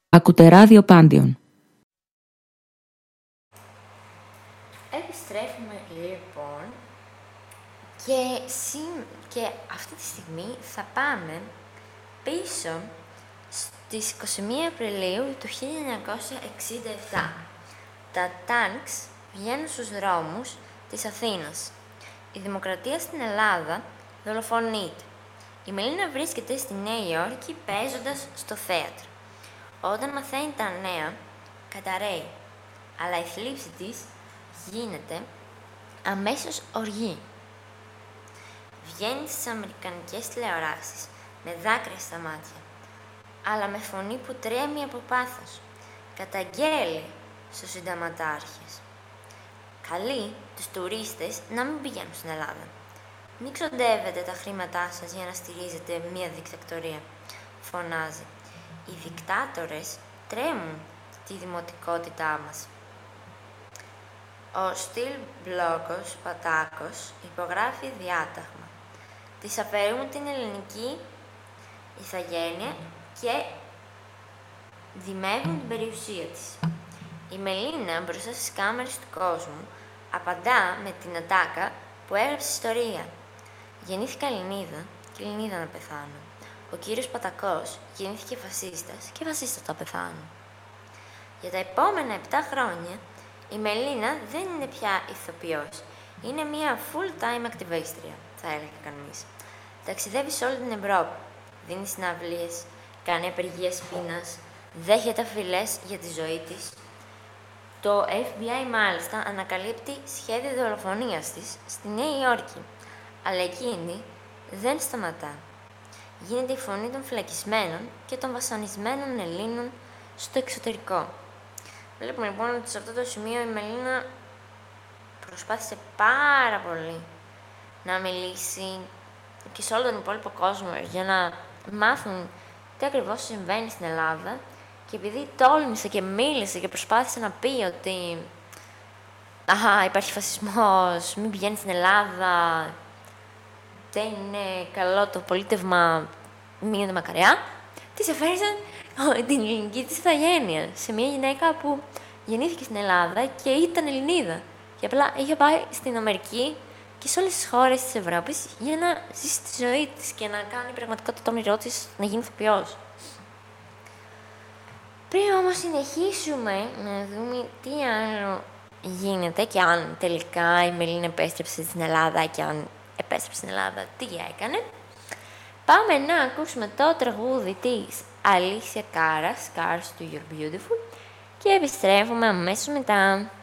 Ακούτε ράδιο Πάντιον. Επιστρέφουμε λοιπόν και αυτή τη στιγμή θα πάμε πίσω στις 21 Απριλίου του 1967. Τα τάνκς βγαίνουν στους δρόμους της Αθήνας. Η δημοκρατία στην Ελλάδα δολοφονείται. Η Μελίνα βρίσκεται στη Νέα Υόρκη παίζοντας στο θέατρο. Όταν μαθαίνει τα νέα, καταραίει, αλλά η θλίψη της γίνεται αμέσως οργή. Βγαίνει στις αμερικανικές τηλεοράσεις με δάκρυα στα μάτια, αλλά με φωνή που τρέμει από πάθος. Καταγγέλει στους συνταγματάρχες. Καλεί τους τουρίστες να μην πηγαίνουν στην Ελλάδα. Μην ξοδεύετε τα χρήματά σας για να στηρίζετε μια δικτατορία, φωνάζει. Οι δικτάτορες τρέμουν τη δημοτικότητά μας. Ο Στυλ Μπλόκος Πατάκος υπογράφει διάταγμα. Της αφαιρούν την ελληνική ηθαγένεια και δημεύουν την περιουσία της. Η Μελίνα μπροστά στις κάμερες του κόσμου απαντά με την ατάκα που έγραψε ιστορία. Γεννήθηκα Ελληνίδα και Ελληνίδα να πεθάνω. Ο κύριος Πατακός γεννήθηκε φασίστας και φασίστας θα πεθάνω. Για τα επόμενα 7 χρόνια η Μελίνα δεν είναι πια ηθοποιός. Είναι μια full-time ακτιβίστρια, θα έλεγε κανείς. Ταξιδεύει σε όλη την Ευρώπη. Δίνει συναυλίες, κάνει απεργίες πείνας, δέχεται αφιλές για τη ζωή της. Το FBI μάλιστα ανακαλύπτει σχέδιο δολοφονίας της στη Νέα Υόρκη. Αλλά εκείνη δεν σταματά. Γίνεται η φωνή των φυλακισμένων και των βασανισμένων Ελλήνων στο εξωτερικό. Βλέπουμε λοιπόν ότι σε αυτό το σημείο η Μελίνα προσπάθησε πάρα πολύ να μιλήσει και σε όλο τον υπόλοιπο κόσμο για να μάθουν τι ακριβώς συμβαίνει στην Ελλάδα, και επειδή τόλμησε και μίλησε και προσπάθησε να πει ότι υπάρχει φασισμός, μην πηγαίνει στην Ελλάδα, δεν είναι καλό το πολίτευμα, μείνετε μακριά, της εφέρισαν την ελληνική της ηθαγένεια σε μια γυναίκα που γεννήθηκε στην Ελλάδα και ήταν Ελληνίδα. Και απλά είχε πάει στην Αμερική και σε όλες τις χώρες της Ευρώπης για να ζήσει τη ζωή της και να κάνει πραγματικότητα το όνειρό της να γίνει ηθοποιός. Πριν όμως συνεχίσουμε να δούμε τι άλλο γίνεται και αν τελικά η Μελίνα επέστρεψε στην Ελλάδα και αν επέστρεψε στην Ελλάδα τι έκανε, πάμε να ακούσουμε το τραγούδι της Αλήσια Κάρας, Cars to Your Beautiful, και επιστρέφουμε αμέσως μετά.